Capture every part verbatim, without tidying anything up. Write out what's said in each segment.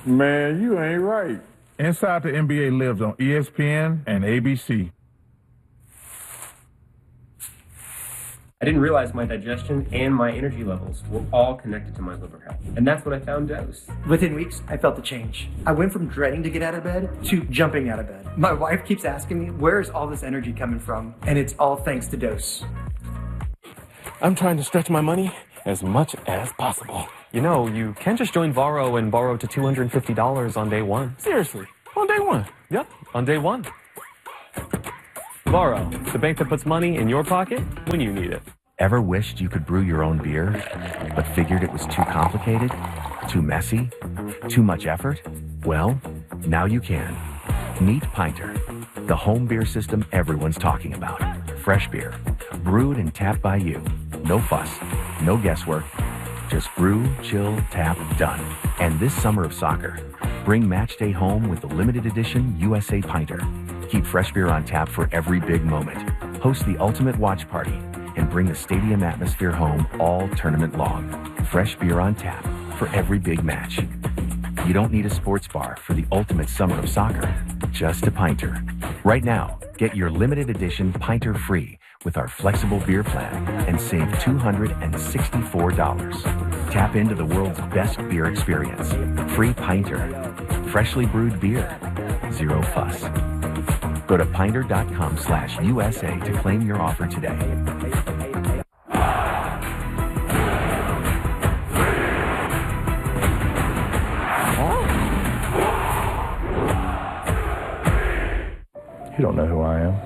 Man, you ain't right. Inside the N B A lives on E S P N and A B C. I didn't realize my digestion and my energy levels were all connected to my liver health. And that's when I found Dose. Within weeks, I felt the change. I went from dreading to get out of bed to jumping out of bed. My wife keeps asking me, where is all this energy coming from? And it's all thanks to Dose. I'm trying to stretch my money as much as possible. You know, you can just join Varo and borrow to two hundred fifty dollars on day one. Seriously, on day one? Yep, on day one. Varo, the bank that puts money in your pocket when you need it. Ever wished you could brew your own beer, but figured it was too complicated, too messy, too much effort? Well, now you can. Meet Pinter, the home beer system everyone's talking about. Fresh beer, brewed and tapped by you. No fuss, no guesswork. Just brew, chill, tap, done. And this summer of soccer, bring match day home with the limited edition U S A Pinter. Keep fresh beer on tap for every big moment. Host the ultimate watch party and bring the stadium atmosphere home all tournament long. Fresh beer on tap for every big match. You don't need a sports bar for the ultimate summer of soccer, just a Pinter. Right now, get your limited edition Pinter free with our flexible beer plan and save two hundred sixty-four dollars. Tap into the world's best beer experience. Free Pinter. Freshly brewed beer. Zero fuss. Go to pinter.com slash USA to claim your offer today. You don't know who I am.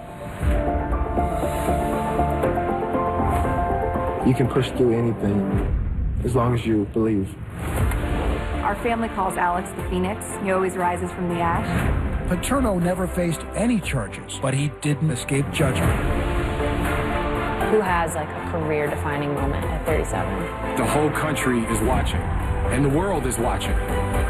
You can push through anything as long as you believe. Our family calls Alex the Phoenix. He always rises from the ash. Paterno never faced any charges, but he didn't escape judgment. Who has like a career-defining moment at thirty-seven? The whole country is watching, and the world is watching.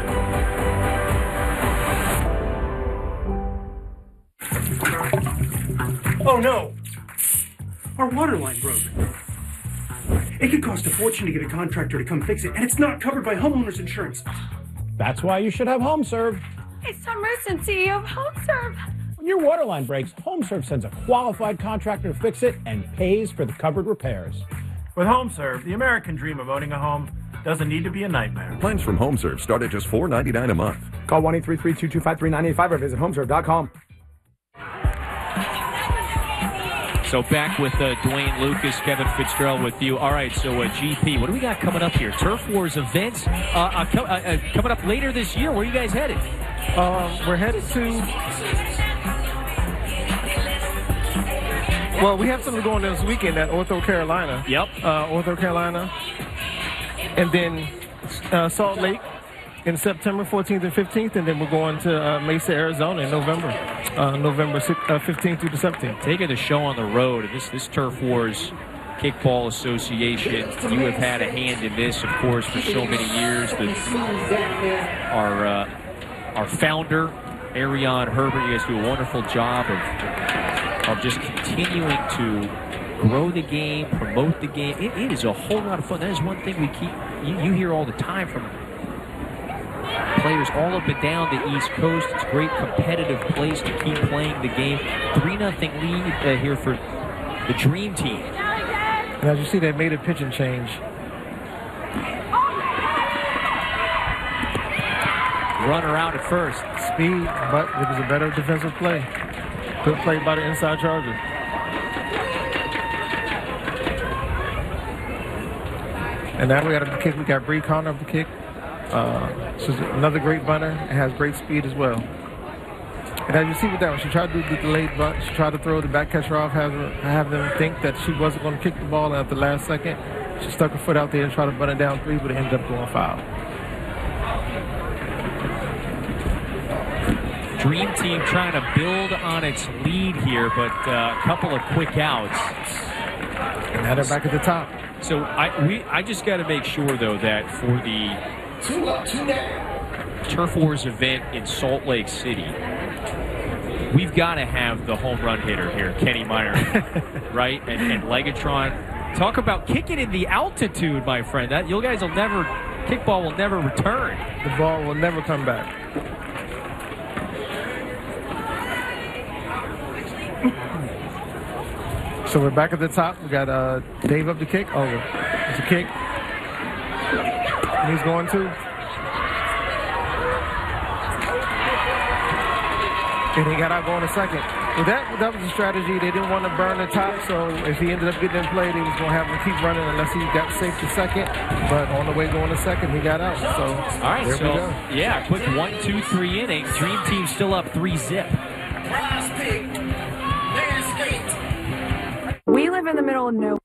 Oh no! Our water line broke. It could cost a fortune to get a contractor to come fix it, and it's not covered by homeowners insurance. That's why you should have HomeServe. It's Tom Merson, C E O of HomeServe. When your water line breaks, HomeServe sends a qualified contractor to fix it and pays for the covered repairs. With HomeServe, the American dream of owning a home doesn't need to be a nightmare. Plans from HomeServe start at just four ninety-nine a month. Call one eight three three, two two five, three nine eight five or visit homeserve dot com. So back with uh, Dwayne Lucas, Kevin Fitzgerald with you. All right, so uh, G P, what do we got coming up here? Turf Wars events uh, uh, co- uh, uh, coming up later this year. Where are you guys headed? Um, we're headed to... Well, we have something going this weekend at Ortho Carolina. Yep. Uh, Ortho Carolina. And then uh, Salt Lake in September fourteenth and fifteenth, and then we're going to uh, Mesa, Arizona in November, uh, November fifteenth through the seventeenth. Taking the show on the road, and this this Turf Wars Kickball Association, you have had a hand in this, of course, for so many years. The, our uh, our founder, Arion Herbert, you guys do a wonderful job of of just continuing to grow the game, promote the game. It, it is a whole lot of fun. That is one thing we keep you, you hear all the time from players all up and down the East Coast. It's a great competitive place to keep playing the game. three nothing lead uh, here for the Dream Team. And as you see, they made a pitching change. Runner out at first. Speed, but it was a better defensive play. Good play by the inside Charger. And now we got a kick. We got Bree Connor up the kick. Uh, she's another great bunter and has great speed as well. And as you see with that one, she tried to do the delayed bunt. She tried to throw the back catcher off, have, her, have them think that she wasn't going to kick the ball, and at the last second, she stuck her foot out there and tried to bunt it down three, but it ended up going foul. Dream Team trying to build on its lead here, but uh, a couple of quick outs. And now they're back at the top. So I we I just got to make sure, though, that for the Turf Wars event in Salt Lake City, we've got to have the home run hitter here, Kenny Meyer, right? And, and Legatron. Talk about kicking in the altitude, my friend. That you guys will never kickball will never return. The ball will never come back. So we're back at the top. We got uh, Dave up the kick. Oh, it's a kick. And he's going to. And he got out going a second. Well, that, that was a strategy. They didn't want to burn the top, so if he ended up getting in play, they was going to have him keep running unless he got safe to second. But on the way going to second, he got out. So, all right, there so, we go. Yeah, quick one, two, three inning. Dream Team still up three zip. We live in the middle of nowhere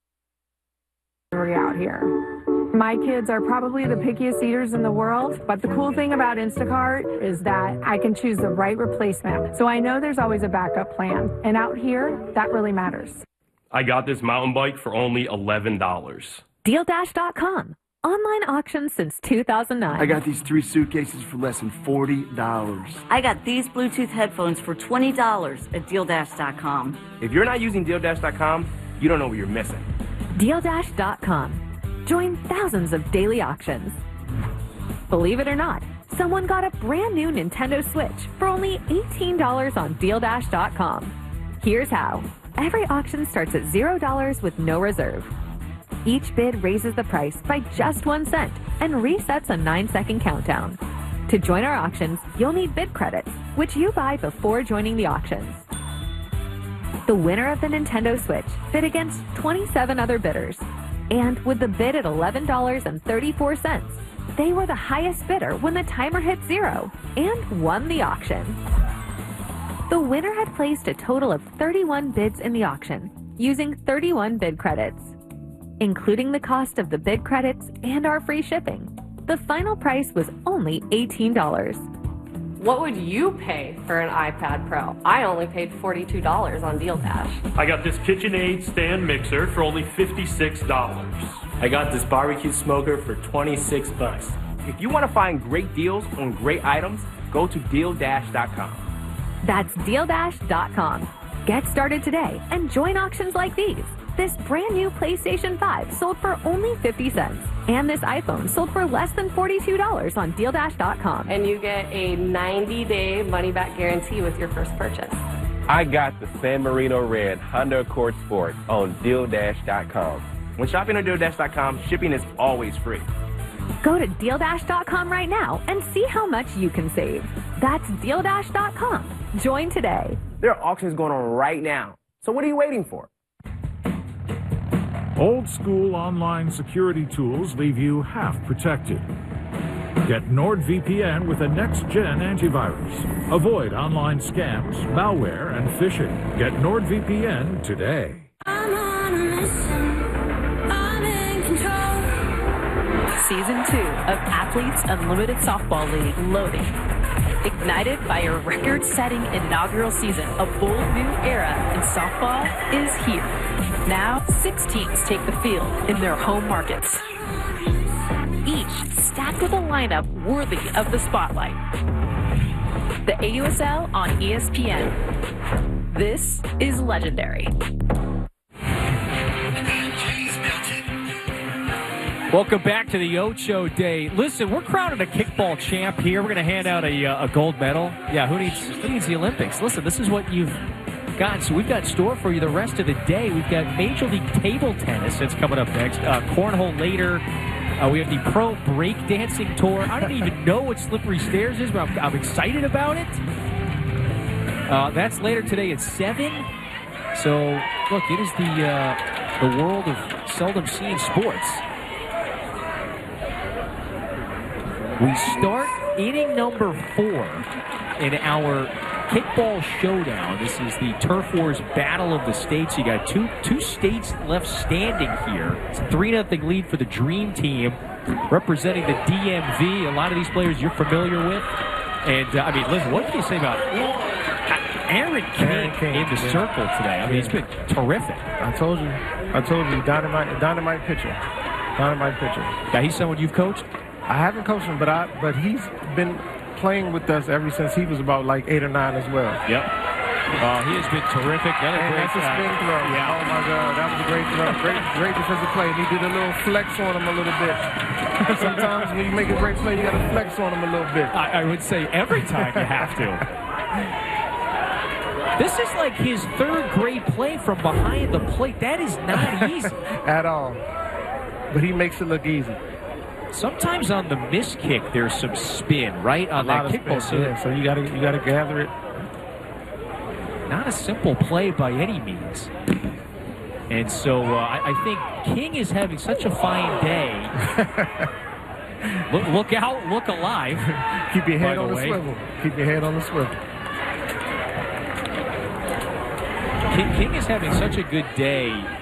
out here. My kids are probably the pickiest eaters in the world, but the cool thing about Instacart is that I can choose the right replacement. So I know there's always a backup plan. And out here, that really matters. I got this mountain bike for only eleven dollars. Deal Dash dot com. Online auction since two thousand nine. I got these three suitcases for less than forty dollars. I got these Bluetooth headphones for twenty dollars at Deal Dash dot com. If you're not using Deal Dash dot com, you don't know what you're missing. Deal Dash dot com. Join thousands of daily auctions. Believe it or not, someone got a brand new Nintendo Switch for only eighteen dollars on Deal Dash dot com. Here's how. Every auction starts at zero dollars with no reserve. Each bid raises the price by just one cent and resets a nine second countdown. To join our auctions, you'll need bid credits, which you buy before joining the auctions. The winner of the Nintendo Switch bid against twenty-seven other bidders. And with the bid at eleven dollars and thirty-four cents, they were the highest bidder when the timer hit zero and won the auction. The winner had placed a total of thirty-one bids in the auction, using thirty-one bid credits. Including the cost of the bid credits and our free shipping, the final price was only eighteen dollars. What would you pay for an iPad Pro? I only paid forty-two dollars on Deal Dash. I got this KitchenAid stand mixer for only fifty-six dollars. I got this barbecue smoker for twenty-six bucks. If you want to find great deals on great items, go to Deal Dash dot com. That's Deal Dash dot com. Get started today and join auctions like these. This brand new PlayStation five sold for only fifty cents. And this iPhone sold for less than forty-two dollars on Deal Dash dot com. And you get a ninety day money-back guarantee with your first purchase. I got the San Marino Red Honda Accord Sport on Deal Dash dot com. When shopping on Deal Dash dot com, shipping is always free. Go to Deal Dash dot com right now and see how much you can save. That's Deal Dash dot com. Join today. There are auctions going on right now. So what are you waiting for? Old school online security tools leave you half protected. Get NordVPN with a next-gen antivirus. Avoid online scams, malware, and phishing. Get NordVPN today. I'm on a mission. I'm in control. Season two of Athletes Unlimited Softball League loading. Ignited by a record-setting inaugural season, a bold new era in softball is here. Now, six teams take the field in their home markets, each stacked with a lineup worthy of the spotlight. The A U S L on E S P N. This is legendary. Welcome back to the Ocho Day. Listen, we're crowning a kickball champ here. We're going to hand out a, uh, a gold medal. Yeah, who needs who needs the Olympics? Listen, this is what you've got. So we've got in store for you the rest of the day. We've got Major League Table Tennis that's coming up next. Uh, cornhole later. Uh, we have the Pro Breakdancing Tour. I don't even know what Slippery Stairs is, but I'm, I'm excited about it. Uh, that's later today at seven. So, look, it is the uh, the world of seldom seen sports. We start inning number four in our kickball showdown. This is the Turf Wars Battle of the States. You got two two states left standing here. It's a three nothing lead for the Dream Team, representing the D M V. A lot of these players you're familiar with. And, uh, I mean, listen, what can you say about Aaron King, Aaron King in the yeah. circle today? I mean, he's been terrific. I told you. I told you. Dynamite, dynamite pitcher. Dynamite pitcher. Yeah, he's someone you've coached? I haven't coached him, but I but he's been playing with us ever since he was about like eight or nine as well. Yep. Uh, he has been terrific. Another And great that's a uh, spin throw. Yeah. Oh, my God. That was a great throw. Great, great defensive play. And he did a little flex on him a little bit. Sometimes when you make a great play, you got to flex on him a little bit. I, I would say every time you have to. This is like his third great play from behind the plate. That is not easy. At all. But he makes it look easy. Sometimes on the miss kick, there's some spin, right? On a lot that of kickball. spin, yeah. So you got to you got to gather it. Not a simple play by any means. And so uh, I, I think King is having such a fine day. look, look out, look alive. Keep your head by on the the way. swivel. Keep your head on the swivel. King, King is having such a good day